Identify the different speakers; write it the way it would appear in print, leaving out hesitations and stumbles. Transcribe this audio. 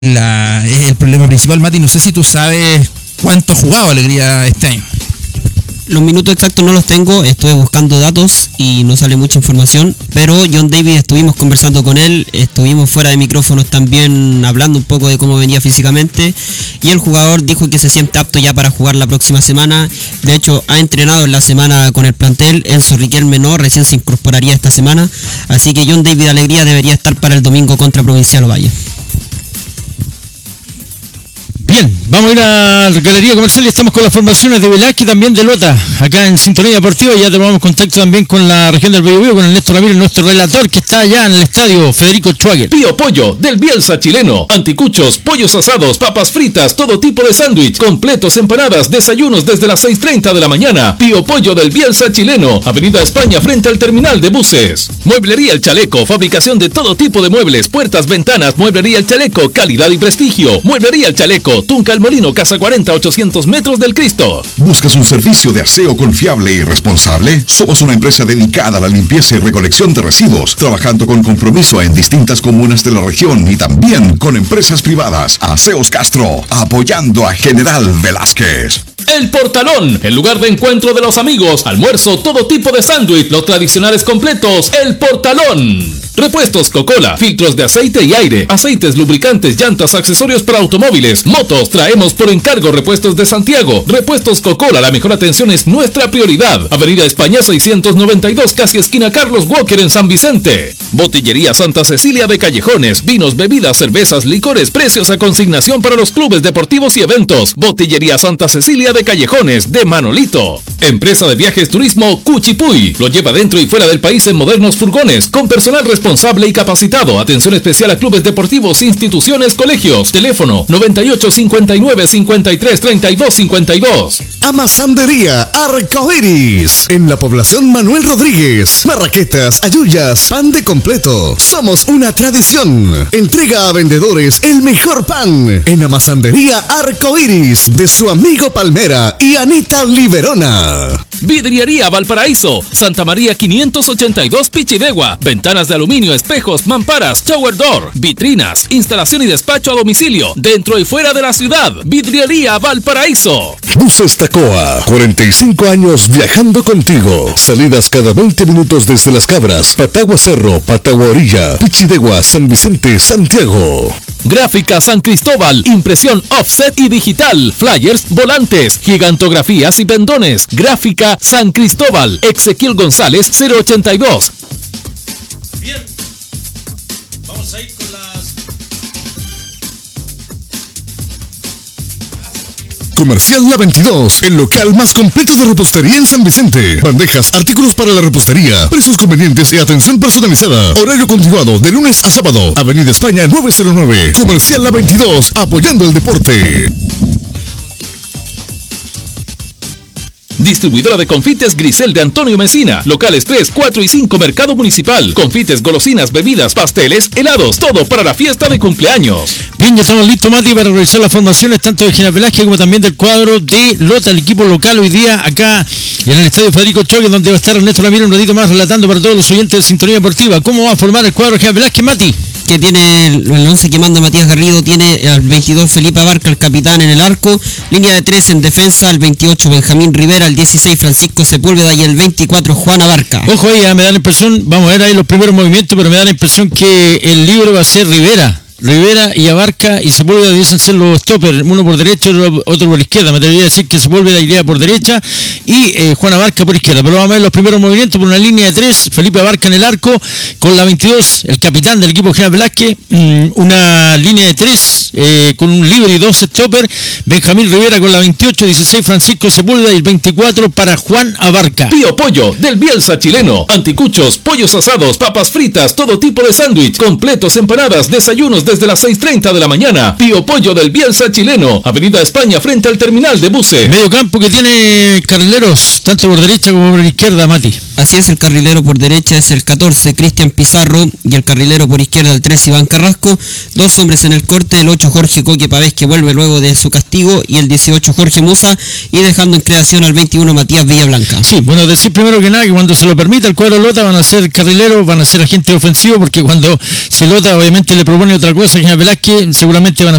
Speaker 1: es el problema principal. Mati, no sé si tú sabes cuánto ha jugado Alegría este año.
Speaker 2: Los minutos exactos no los tengo, estuve buscando datos y no sale mucha información, pero John David estuvimos conversando con él, estuvimos fuera de micrófonos también hablando un poco de cómo venía físicamente, y el jugador dijo que se siente apto ya para jugar la próxima semana. De hecho, ha entrenado en la semana con el plantel. Enzo Riquelme no, recién se incorporaría esta semana, así que John David Alegría debería estar para el domingo contra Provincial Ovalle.
Speaker 3: Bien, vamos a ir a la galería comercial y estamos con las formaciones de Velázquez y también de Lota, acá en Sintonía Deportiva. Ya tomamos contacto también con la región del Biobío, con el Néstor Ramírez, nuestro relator, que está allá en el estadio, Federico Schwager.
Speaker 4: Pío Pollo, del Bielsa chileno. Anticuchos, pollos asados, papas fritas, todo tipo de sándwich, completos, empanadas, desayunos desde las 6:30 de la mañana. Pío Pollo del Bielsa chileno, Avenida España frente al terminal de buses. Mueblería El Chaleco, fabricación de todo tipo de muebles, puertas, ventanas. Mueblería El Chaleco, calidad y prestigio. Mueblería El Chaleco, Tunca El Molino, Casa 40, 800 metros del Cristo.
Speaker 5: ¿Buscas un servicio de aseo confiable y responsable? Somos una empresa dedicada a la limpieza y recolección de residuos, trabajando con compromiso en distintas comunas de la región y también con empresas privadas. Aseos Castro, apoyando a General Velázquez.
Speaker 4: El Portalón, el lugar de encuentro de los amigos, almuerzo, todo tipo de sándwich, los tradicionales completos. El Portalón. Repuestos Coca-Cola, filtros de aceite y aire, aceites, lubricantes, llantas, accesorios para automóviles, motos. Traemos por encargo repuestos de Santiago. Repuestos Coca-Cola, la mejor atención es nuestra prioridad. Avenida España 692, casi esquina Carlos Walker en San Vicente. Botillería Santa Cecilia de Callejones, vinos, bebidas, cervezas, licores, precios a consignación para los clubes deportivos y eventos. Botillería Santa Cecilia de Callejones, de Manolito. Empresa de viajes turismo Cuchipuy, lo lleva dentro y fuera del país en modernos furgones, con personal responsable y capacitado. Atención especial a clubes deportivos, instituciones, colegios. Teléfono 98 59 53 32 52.
Speaker 6: Amasandería Arcoiris, en la población Manuel Rodríguez. Marraquetas, ayuyas, pan de completo. Somos una tradición. Entrega a vendedores el mejor pan. En Amasandería Arcoiris, de su amigo Palmera y Anita Liberona.
Speaker 4: Vidriería Valparaíso, Santa María 582 Pichidegua. Ventanas de aluminio, espejos, mamparas, shower door, vitrinas, instalación y despacho a domicilio, dentro y fuera de la ciudad. Vidriería Valparaíso.
Speaker 6: Buses Tacoa, 45 años viajando contigo. Salidas cada 20 minutos desde Las Cabras, Patagua Cerro, Patagua Orilla, Pichidegua, San Vicente, Santiago.
Speaker 4: Gráfica San Cristóbal, impresión offset y digital, flyers, volantes, gigantografías y pendones. Gráfica San Cristóbal, Ezequiel González 082.
Speaker 3: Bien, vamos a ir con las...
Speaker 6: Comercial La 22, el local más completo de repostería en San Vicente. Bandejas, artículos para la repostería, precios convenientes y atención personalizada. Horario continuado de lunes a sábado. Avenida España 909. Comercial La 22, apoyando el deporte.
Speaker 4: Distribuidora de confites Grisel de Antonio Mesina. Locales 3, 4 y 5 Mercado Municipal. Confites, golosinas, bebidas, pasteles, helados. Todo para la fiesta de cumpleaños.
Speaker 3: Bien, ya estamos listos, Mati, para revisar las formaciones tanto de General Velázquez como también del cuadro de Lota, el equipo local hoy día acá en el estadio Federico Schwager, donde va a estar Ernesto Ramírez un ratito más relatando para todos los oyentes de Sintonía Deportiva cómo va a formar el cuadro de General Velázquez, Mati.
Speaker 2: Que tiene el 11 que manda Matías Garrido, tiene al 22 Felipe Abarca, el capitán en el arco, línea de 3 en defensa, el 28 Benjamín Rivera, el 16 Francisco Sepúlveda y el 24 Juan Abarca.
Speaker 3: Ojo ahí, me da la impresión, vamos a ver ahí los primeros movimientos, pero me da la impresión que el libro va a ser Rivera y Abarca y Sepúlveda debiesen ser los stoppers, uno por derecha, otro por izquierda. Me atrevería a decir que Sepúlveda iría por derecha y Juan Abarca por izquierda. Pero vamos a ver los primeros movimientos por una línea de 3, Felipe Abarca en el arco, con la 22, el capitán del equipo General Velázquez, una línea de 3 con un libre y 2 stoppers, Benjamín Rivera con la 28, 16 Francisco Sepúlveda y el 24 para Juan Abarca.
Speaker 4: Pío Pollo, del Bielsa chileno. Anticuchos, pollos asados, papas fritas, todo tipo de sándwich, completos, empanadas, desayunos desde las 6:30 de la mañana. Pío Pollo del Bielsa chileno, Avenida España frente al terminal de buses.
Speaker 3: Medio campo que tiene Carneros, Tanto por derecha como por izquierda, Mati.
Speaker 2: Así es, el carrilero por derecha es el 14, Cristian Pizarro, y el carrilero por izquierda el 3, Iván Carrasco. 2 hombres en el corte, el 8, Jorge Coque Pavés, que vuelve luego de su castigo, y el 18, Jorge Musa, y dejando en creación al 21, Matías Villablanca.
Speaker 3: Sí, bueno, decir primero que nada que cuando se lo permita el cuadro Lota van a ser carrileros, van a ser agentes ofensivos, porque cuando se Lota obviamente le propone otra cosa a Velázquez, seguramente van a